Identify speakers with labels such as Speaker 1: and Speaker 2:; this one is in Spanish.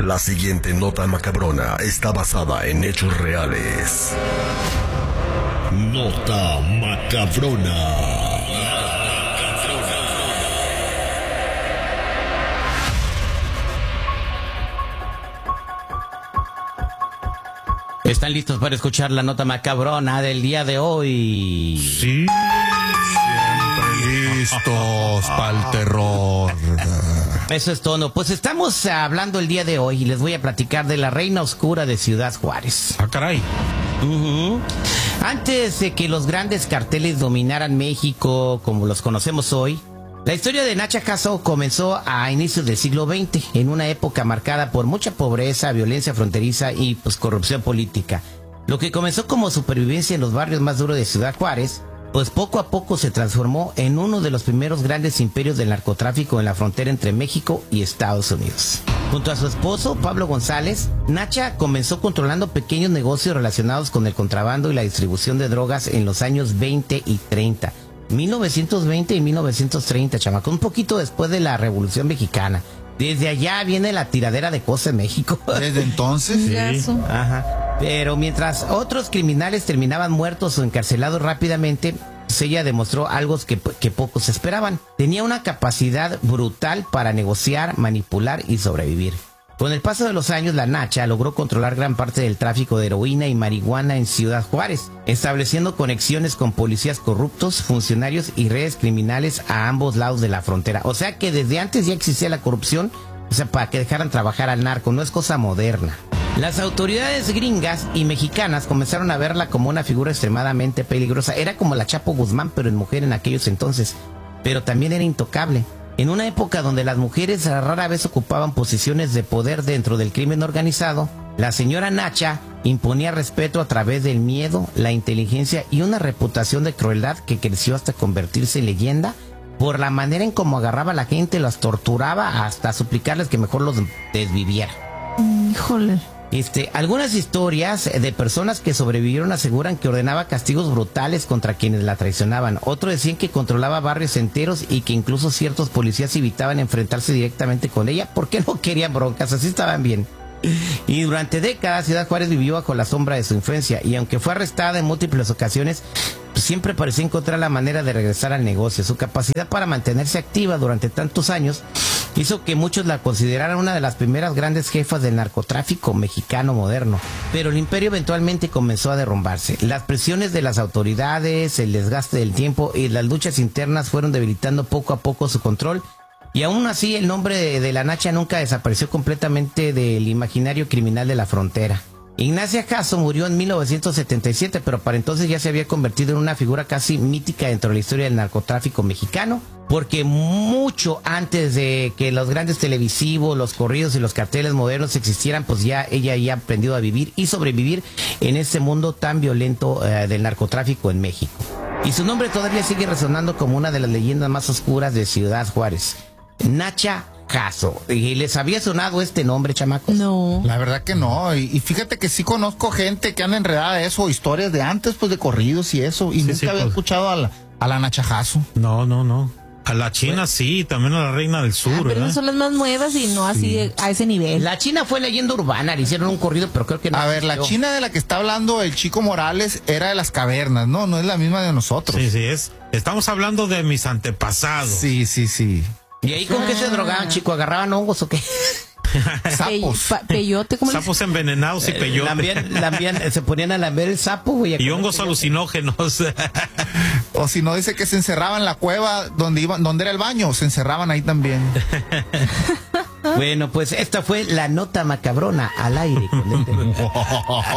Speaker 1: La siguiente nota macabrona está basada en hechos reales. Nota macabrona.
Speaker 2: ¿Están listos para escuchar la nota macabrona del día de hoy?
Speaker 3: Sí. Siempre listos para el terror.
Speaker 2: Eso es todo. Pues estamos hablando el día de hoy y les voy a platicar de la reina oscura de Ciudad Juárez.
Speaker 3: Ah, caray.
Speaker 2: Antes de que los grandes carteles dominaran México como los conocemos hoy, la historia de Nacha Jasso comenzó a inicios del siglo XX, en una época marcada por mucha pobreza, violencia fronteriza y corrupción política. Lo que comenzó como supervivencia en los barrios más duros de Ciudad Juárez, pues poco a poco se transformó en uno de los primeros grandes imperios del narcotráfico en la frontera entre México y Estados Unidos. Junto a su esposo, Pablo González, Nacha comenzó controlando pequeños negocios relacionados con el contrabando y la distribución de drogas en los años 20 y 30. 1920 y 1930, chamaco, un poquito después de la Revolución Mexicana. Desde allá viene la tiradera de cosas en México.
Speaker 3: Desde entonces,
Speaker 4: sí.
Speaker 2: Ajá. Pero mientras otros criminales terminaban muertos o encarcelados rápidamente, pues ella demostró algo que pocos esperaban. Tenía una capacidad brutal para negociar, manipular y sobrevivir. Con el paso de los años, la Nacha logró controlar gran parte del tráfico de heroína y marihuana en Ciudad Juárez, estableciendo conexiones con policías corruptos, funcionarios y redes criminales a ambos lados de la frontera. O sea que desde antes ya existía la corrupción, o sea, para que dejaran trabajar al narco, no es cosa moderna. Las autoridades gringas y mexicanas comenzaron a verla como una figura extremadamente peligrosa. Era como la Chapo Guzmán, pero en mujer en aquellos entonces. Pero también era intocable. En una época donde las mujeres rara vez ocupaban posiciones de poder dentro del crimen organizado, la señora Nacha imponía respeto a través del miedo, la inteligencia y una reputación de crueldad que creció hasta convertirse en leyenda por la manera en cómo agarraba a la gente, las torturaba hasta suplicarles que mejor los desviviera.
Speaker 4: Híjole.
Speaker 2: Algunas historias de personas que sobrevivieron aseguran que ordenaba castigos brutales contra quienes la traicionaban. Otros decían que controlaba barrios enteros y que incluso ciertos policías evitaban enfrentarse directamente con ella porque no querían broncas, así estaban bien. Y durante décadas Ciudad Juárez vivió bajo la sombra de su influencia y aunque fue arrestada en múltiples ocasiones, pues siempre parecía encontrar la manera de regresar al negocio. Su capacidad para mantenerse activa durante tantos años hizo que muchos la consideraran una de las primeras grandes jefas del narcotráfico mexicano moderno. Pero el imperio eventualmente comenzó a derrumbarse. Las presiones de las autoridades, el desgaste del tiempo y las luchas internas fueron debilitando poco a poco su control. Y aún así el nombre de la Nacha nunca desapareció completamente del imaginario criminal de la frontera. Ignacia Jasso murió en 1977, pero para entonces ya se había convertido en una figura casi mítica dentro de la historia del narcotráfico mexicano, porque mucho antes de que los grandes televisivos, los corridos y los carteles modernos existieran, pues ya ella ya aprendió a vivir y sobrevivir en este mundo tan violento del narcotráfico en México. Y su nombre todavía sigue resonando como una de las leyendas más oscuras de Ciudad Juárez. Nacha Jasso. ¿Y les había sonado este nombre, chamacos?
Speaker 4: No.
Speaker 3: La verdad que no. Y fíjate que sí conozco gente que anda enredada eso, historias de antes, pues de corridos y eso. Y nunca había escuchado a la Nacha Jasso.
Speaker 5: No. A la China sí, también a la Reina del Sur,
Speaker 4: pero
Speaker 5: ¿verdad?
Speaker 4: no son las más nuevas y no así a ese nivel.
Speaker 2: La China fue leyenda urbana, le hicieron un corrido, pero creo que no.
Speaker 3: A ver, la China de la que está hablando el Chico Morales era de las cavernas, no es la misma de nosotros.
Speaker 5: Sí, estamos hablando de mis antepasados.
Speaker 3: Sí.
Speaker 2: ¿Y ahí con qué se drogaban, chico? ¿Agarraban hongos o qué?
Speaker 3: Sapos.
Speaker 4: Peyote, ¿cómo le
Speaker 5: Sapos envenenados y peyote.
Speaker 2: Se ponían a lamber el sapo, güey.
Speaker 5: Y hongos alucinógenos.
Speaker 3: O si no, dice que se encerraban en la cueva donde era el baño, se encerraban ahí también.
Speaker 2: Bueno, pues esta fue la nota macabrona al aire.